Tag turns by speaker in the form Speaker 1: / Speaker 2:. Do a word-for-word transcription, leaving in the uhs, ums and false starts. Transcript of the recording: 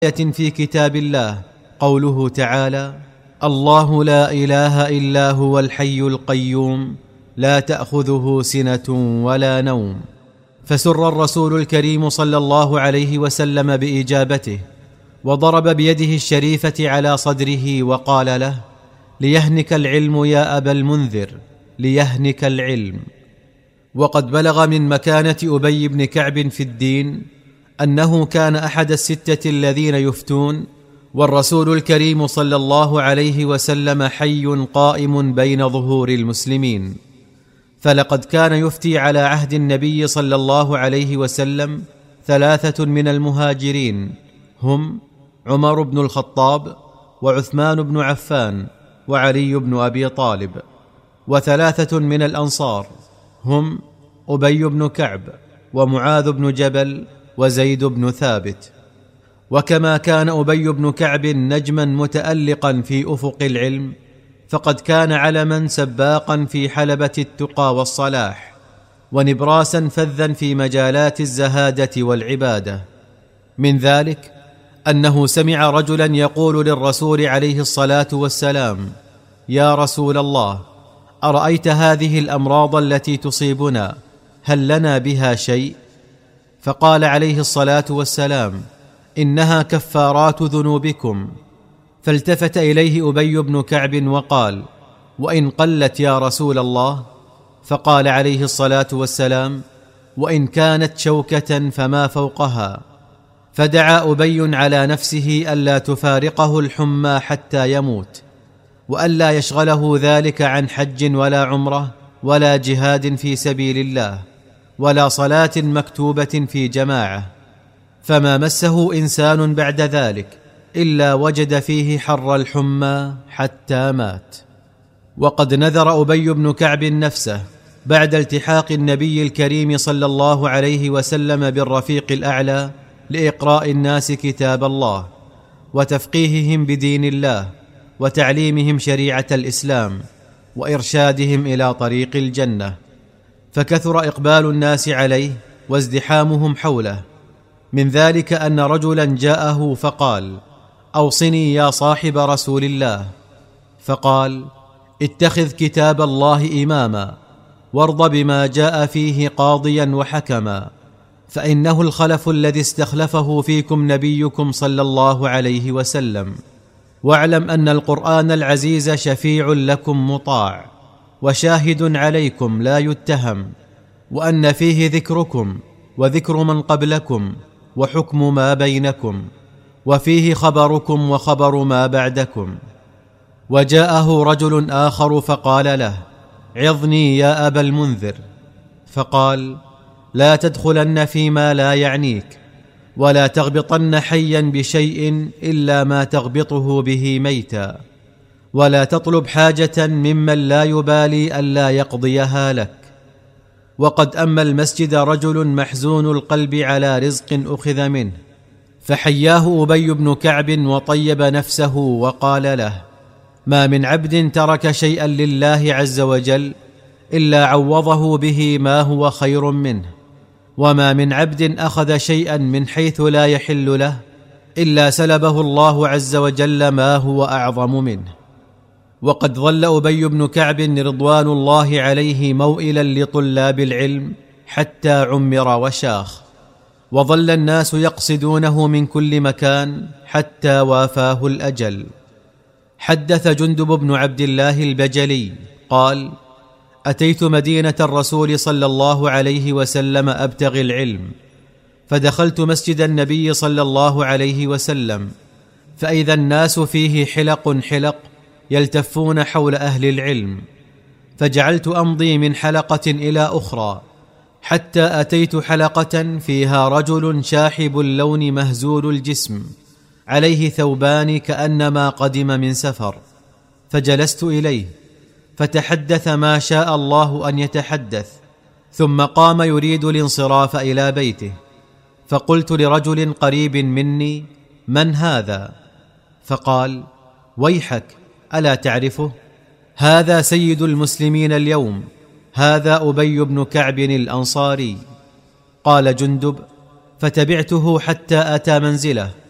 Speaker 1: آية في كتاب الله قوله تعالى: الله لا إله إلا هو الحي القيوم لا تأخذه سنة ولا نوم. فسر الرسول الكريم صلى الله عليه وسلم بإجابته، وضرب بيده الشريفة على صدره وقال له: ليهنك العلم يا أبا المنذر، ليهنك العلم. وقد بلغ من مكانة أبي بن كعب في الدين أنه كان أحد الستة الذين يفتون والرسول الكريم صلى الله عليه وسلم حي قائم بين ظهور المسلمين. فلقد كان يفتي على عهد النبي صلى الله عليه وسلم ثلاثة من المهاجرين، هم عمر بن الخطاب وعثمان بن عفان وعلي بن أبي طالب، وثلاثة من الأنصار، هم أبي بن كعب ومعاذ بن جبل وزيد بن ثابت. وكما كان أبي بن كعب نجما متألقا في أفق العلم، فقد كان علما سباقا في حلبة التقى والصلاح، ونبراسا فذا في مجالات الزهادة والعبادة. من ذلك أنه سمع رجلا يقول للرسول عليه الصلاة والسلام: يا رسول الله، أرأيت هذه الأمراض التي تصيبنا، هل لنا بها شيء؟ فقال عليه الصلاة والسلام: إنها كفارات ذنوبكم. فالتفت إليه أبي بن كعب وقال: وإن قلت يا رسول الله؟ فقال عليه الصلاة والسلام: وإن كانت شوكة فما فوقها. فدعا أبي على نفسه ألا تفارقه الحمى حتى يموت، وألا يشغله ذلك عن حج ولا عمرة ولا جهاد في سبيل الله ولا صلاة مكتوبة في جماعة. فما مسه إنسان بعد ذلك إلا وجد فيه حر الحمى حتى مات. وقد نذر أبي بن كعب نفسه بعد التحاق النبي الكريم صلى الله عليه وسلم بالرفيق الأعلى لإقراء الناس كتاب الله وتفقيههم بدين الله وتعليمهم شريعة الإسلام وإرشادهم إلى طريق الجنة. فكثر إقبال الناس عليه وازدحامهم حوله. من ذلك أن رجلا جاءه فقال: أوصني يا صاحب رسول الله. فقال: اتخذ كتاب الله إماما، وارض بما جاء فيه قاضيا وحكما، فإنه الخلف الذي استخلفه فيكم نبيكم صلى الله عليه وسلم. واعلم أن القرآن العزيز شفيع لكم مطاع، وشاهد عليكم لا يتهم، وأن فيه ذكركم وذكر من قبلكم وحكم ما بينكم، وفيه خبركم وخبر ما بعدكم. وجاءه رجل آخر فقال له: عظني يا أبا المنذر. فقال: لا تدخلن فيما لا يعنيك، ولا تغبطن حيا بشيء إلا ما تغبطه به ميتا، ولا تطلب حاجة ممن لا يبالي ألا يقضيها لك. وقد أما المسجد رجل محزون القلب على رزق أخذ منه، فحياه أبي بن كعب وطيب نفسه وقال له: ما من عبد ترك شيئا لله عز وجل إلا عوضه به ما هو خير منه، وما من عبد أخذ شيئا من حيث لا يحل له إلا سلبه الله عز وجل ما هو أعظم منه. وقد ظل أبي بن كعب رضوان الله عليه موئلا لطلاب العلم حتى عمر وشاخ، وظل الناس يقصدونه من كل مكان حتى وافاه الأجل. حدث جندب بن عبد الله البجلي قال: أتيت مدينة الرسول صلى الله عليه وسلم أبتغي العلم، فدخلت مسجد النبي صلى الله عليه وسلم، فإذا الناس فيه حلق حلق يلتفون حول أهل العلم، فجعلت أمضي من حلقة إلى أخرى حتى أتيت حلقة فيها رجل شاحب اللون مهزول الجسم، عليه ثوبان كأنما قدم من سفر، فجلست إليه فتحدث ما شاء الله أن يتحدث، ثم قام يريد الانصراف إلى بيته. فقلت لرجل قريب مني: من هذا؟ فقال: ويحك، ألا تعرفه؟ هذا سيد المسلمين اليوم، هذا أبي بن كعب الأنصاري. قال جندب: فتبعته حتى أتى منزله،